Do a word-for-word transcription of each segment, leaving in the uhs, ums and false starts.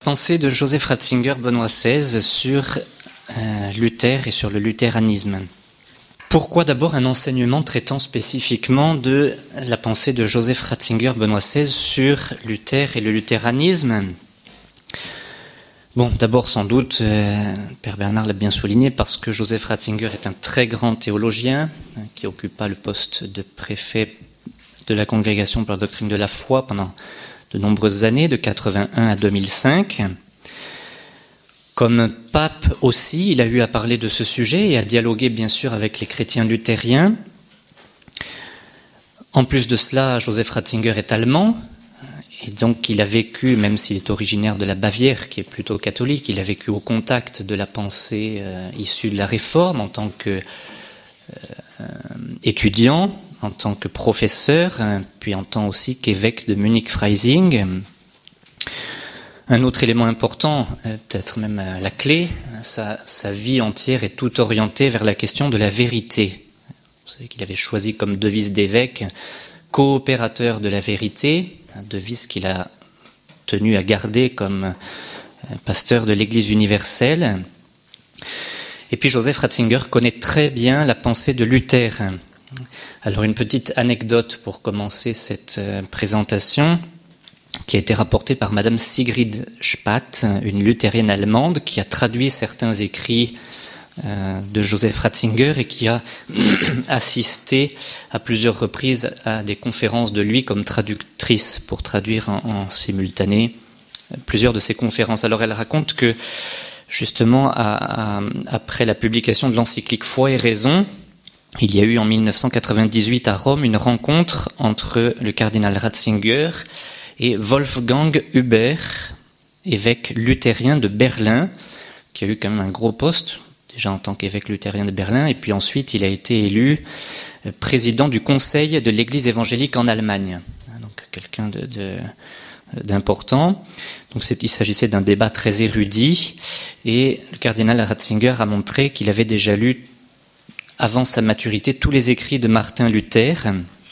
pensée de Joseph Ratzinger, Benoît seize, sur euh, Luther et sur le luthéranisme. Pourquoi d'abord un enseignement traitant spécifiquement de la pensée de Joseph Ratzinger, Benoît seize, sur Luther et le luthéranisme ? Bon, d'abord sans doute, euh, Père Bernard l'a bien souligné, parce que Joseph Ratzinger est un très grand théologien hein, qui occupa le poste de préfet de la Congrégation pour la doctrine de la foi pendant de nombreuses années, de quatre-vingt-un à deux mille cinq. Comme pape aussi, il a eu à parler de ce sujet et à dialoguer bien sûr avec les chrétiens luthériens. En plus de cela, Joseph Ratzinger est allemand, et donc il a vécu, même s'il est originaire de la Bavière, qui est plutôt catholique, il a vécu au contact de la pensée euh, issue de la Réforme en tant qu'étudiant, euh, en tant que professeur, hein, puis en tant aussi qu'évêque de Munich-Freising. Un autre élément important, peut-être même la clé, sa, sa vie entière est toute orientée vers la question de la vérité. Vous savez qu'il avait choisi comme devise d'évêque « coopérateur de la vérité », une devise qu'il a tenu à garder comme pasteur de l'Église universelle. Et puis Joseph Ratzinger connaît très bien la pensée de Luther. Alors une petite anecdote pour commencer cette présentation, qui a été rapportée par Madame Sigrid Spath, une luthérienne allemande, qui a traduit certains écrits euh, de Joseph Ratzinger et qui a assisté à plusieurs reprises à des conférences de lui comme traductrice pour traduire en, en simultané plusieurs de ses conférences. Alors elle raconte que justement à, à, après la publication de l'encyclique Foi et Raison, il y a eu en mille neuf cent quatre-vingt-dix-huit à Rome une rencontre entre le cardinal Ratzinger et Wolfgang Huber, évêque luthérien de Berlin, qui a eu quand même un gros poste, déjà en tant qu'évêque luthérien de Berlin, et puis ensuite il a été élu président du Conseil de l'Église évangélique en Allemagne, donc quelqu'un de, de, d'important. Donc c'est, il s'agissait d'un débat très érudit, et le cardinal Ratzinger a montré qu'il avait déjà lu, avant sa maturité, tous les écrits de Martin Luther.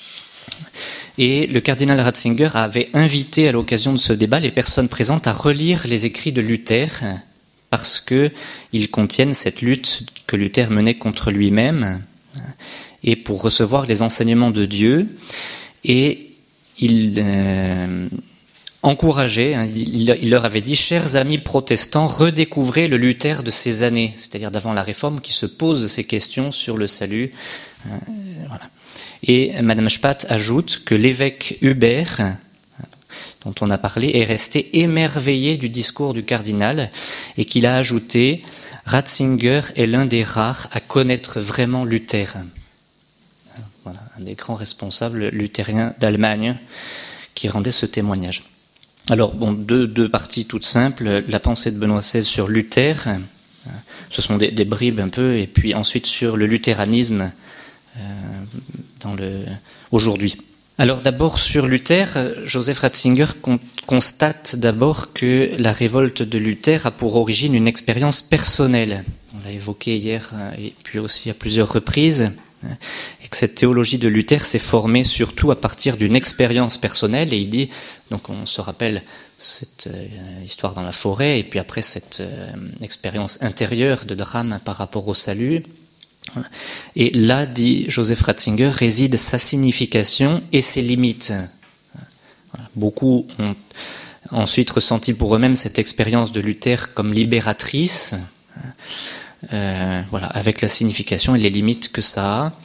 Et le cardinal Ratzinger avait invité à l'occasion de ce débat les personnes présentes à relire les écrits de Luther parce qu'ils contiennent cette lutte que Luther menait contre lui-même et pour recevoir les enseignements de Dieu. Et il euh, encourageait, hein, il, il leur avait dit « Chers amis protestants, redécouvrez le Luther de ces années », c'est-à-dire d'avant la Réforme, qui se pose ces questions sur le salut. Euh, voilà. Et Madame Spath ajoute que l'évêque Huber, dont on a parlé, est resté émerveillé du discours du cardinal et qu'il a ajouté « Ratzinger est l'un des rares à connaître vraiment Luther ». Voilà, un des grands responsables luthériens d'Allemagne qui rendait ce témoignage. Alors, bon, deux, deux parties toutes simples. La pensée de Benoît seize sur Luther, ce sont des, des bribes un peu, et puis ensuite sur le luthéranisme euh, dans le, aujourd'hui. Alors d'abord sur Luther, Joseph Ratzinger con, constate d'abord que la révolte de Luther a pour origine une expérience personnelle. On l'a évoqué hier et puis aussi à plusieurs reprises. Et que cette théologie de Luther s'est formée surtout à partir d'une expérience personnelle. Et il dit, donc on se rappelle cette euh, histoire dans la forêt, et puis après cette euh, expérience intérieure de drame par rapport au salut. Et là, dit Joseph Ratzinger, réside sa signification et ses limites. Voilà. Beaucoup ont ensuite ressenti pour eux-mêmes cette expérience de Luther comme libératrice, euh, voilà, avec la signification et les limites que ça a.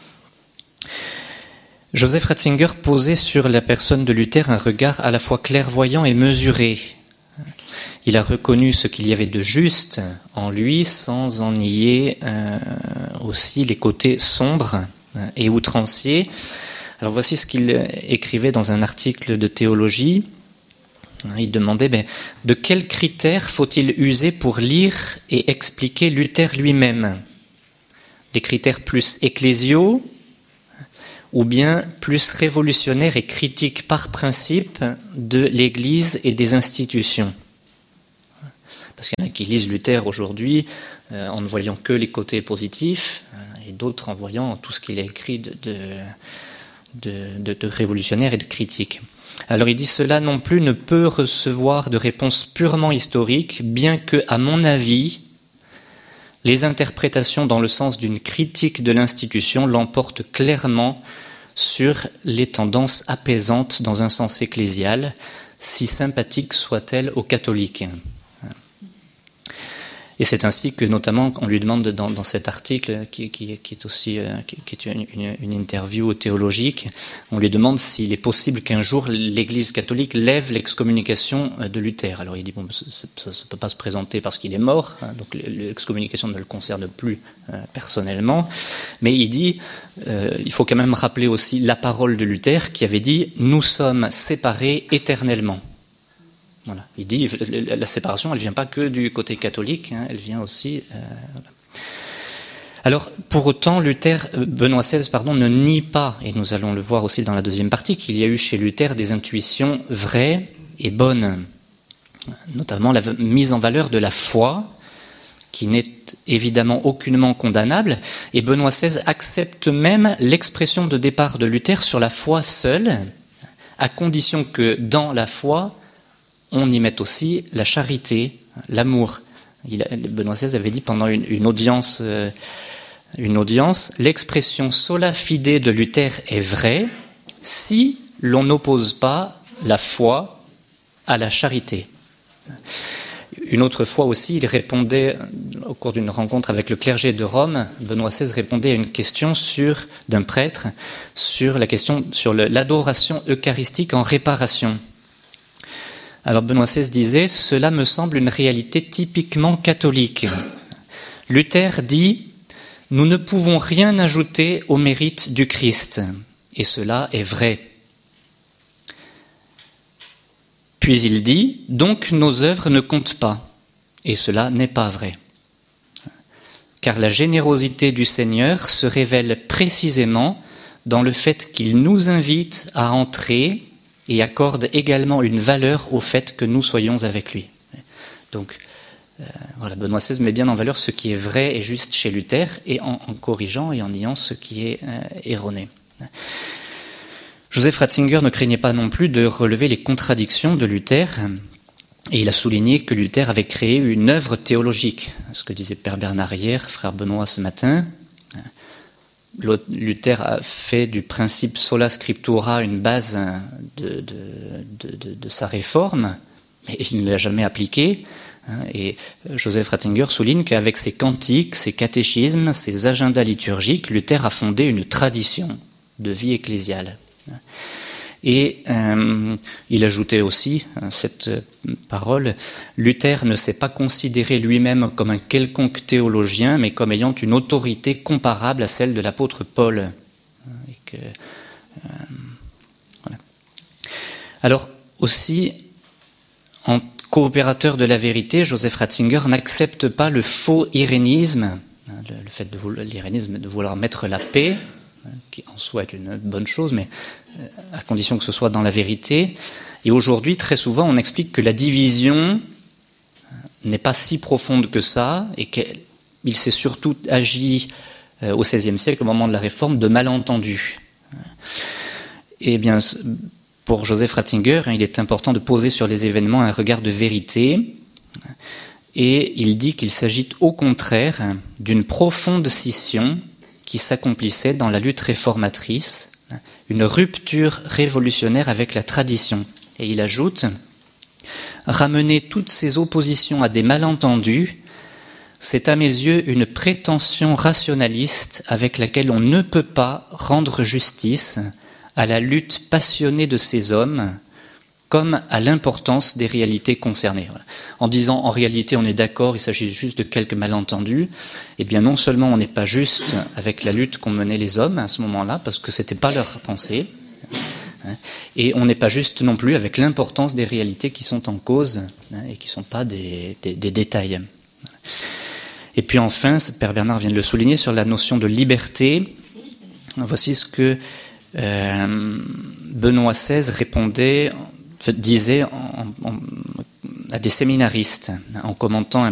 Joseph Ratzinger posait sur la personne de Luther un regard à la fois clairvoyant et mesuré. Il a reconnu ce qu'il y avait de juste en lui sans en nier euh, aussi les côtés sombres et outranciers. Alors voici ce qu'il écrivait dans un article de théologie. Il demandait ben, « De quels critères faut-il user pour lire et expliquer Luther lui-même ? Des critères plus ecclésiaux ou bien plus révolutionnaires et critiques par principe de l'Église et des institutions ?» Parce qu'il y en a qui lisent Luther aujourd'hui euh, en ne voyant que les côtés positifs, euh, et d'autres en voyant tout ce qu'il a écrit de, de, de, de, de révolutionnaire et de critique. Alors il dit, cela non plus ne peut recevoir de réponse purement historique, bien que, à mon avis, les interprétations dans le sens d'une critique de l'institution l'emportent clairement sur les tendances apaisantes dans un sens ecclésial, si sympathiques soient-elles aux catholiques. Et c'est ainsi que, notamment, on lui demande dans, dans cet article, qui, qui, qui est aussi euh, qui, qui est une, une, une interview théologique, on lui demande s'il est possible qu'un jour l'Église catholique lève l'excommunication de Luther. Alors il dit, bon, ça ne peut pas se présenter parce qu'il est mort, hein, donc l'excommunication ne le concerne plus euh, personnellement, mais il dit, euh, il faut quand même rappeler aussi la parole de Luther qui avait dit « Nous sommes séparés éternellement ». Voilà. Il dit la séparation, elle ne vient pas que du côté catholique, hein, elle vient aussi. Euh, voilà. Alors, pour autant, Luther, Benoît seize, pardon, ne nie pas, et nous allons le voir aussi dans la deuxième partie, qu'il y a eu chez Luther des intuitions vraies et bonnes, notamment la mise en valeur de la foi, qui n'est évidemment aucunement condamnable. Et Benoît seize accepte même l'expression de départ de Luther sur la foi seule, à condition que dans la foi, on y met aussi la charité, l'amour. Il, Benoît seize avait dit pendant une, une audience, euh, une audience, l'expression sola fide de Luther est vraie si l'on n'oppose pas la foi à la charité. Une autre fois aussi, il répondait, au cours d'une rencontre avec le clergé de Rome, Benoît seize répondait à une question sur, d'un prêtre sur la question sur le, l'adoration eucharistique en réparation. Alors Benoît seize disait « Cela me semble une réalité typiquement catholique. » Luther dit « Nous ne pouvons rien ajouter au mérite du Christ. » Et cela est vrai. Puis il dit « Donc nos œuvres ne comptent pas. » Et cela n'est pas vrai. Car la générosité du Seigneur se révèle précisément dans le fait qu'il nous invite à entrer et accorde également une valeur au fait que nous soyons avec lui. Donc, euh, voilà, Benoît seize met bien en valeur ce qui est vrai et juste chez Luther, et en, en corrigeant et en niant ce qui est euh, erroné. Joseph Ratzinger ne craignait pas non plus de relever les contradictions de Luther, et il a souligné que Luther avait créé une œuvre théologique, ce que disait Père Bernard hier, frère Benoît ce matin. Luther a fait du principe sola scriptura une base de, de, de, de, de sa réforme, mais il ne l'a jamais appliquée. Et Joseph Ratzinger souligne qu'avec ses cantiques, ses catéchismes, ses agendas liturgiques, Luther a fondé une tradition de vie ecclésiale. Et euh, il ajoutait aussi cette parole, Luther ne s'est pas considéré lui-même comme un quelconque théologien, mais comme ayant une autorité comparable à celle de l'apôtre Paul. Et que, euh, voilà. Alors aussi, en coopérateur de la vérité, Joseph Ratzinger n'accepte pas le faux irénisme, le, le fait de vouloir, l'irénisme de vouloir mettre la paix, qui en soi est une bonne chose, mais à condition que ce soit dans la vérité. Et aujourd'hui, très souvent, on explique que la division n'est pas si profonde que ça, et qu'il s'est surtout agi au seizième siècle, au moment de la Réforme, de malentendus. Eh bien, pour Joseph Ratzinger, il est important de poser sur les événements un regard de vérité, et il dit qu'il s'agit au contraire d'une profonde scission qui s'accomplissait dans la lutte réformatrice, une rupture révolutionnaire avec la tradition. Et il ajoute « Ramener toutes ces oppositions à des malentendus, c'est à mes yeux une prétention rationaliste avec laquelle on ne peut pas rendre justice à la lutte passionnée de ces hommes, comme à l'importance des réalités concernées. » Voilà. En disant en réalité on est d'accord, il s'agit juste de quelques malentendus, eh bien non seulement on n'est pas juste avec la lutte qu'ont menée les hommes à ce moment-là, parce que c'était pas leur pensée, et on n'est pas juste non plus avec l'importance des réalités qui sont en cause et qui ne sont pas des, des, des détails. Et puis enfin, Père Bernard vient de le souligner, sur la notion de liberté, voici ce que euh, Benoît seize répondait disait en, en, à des séminaristes en commentant un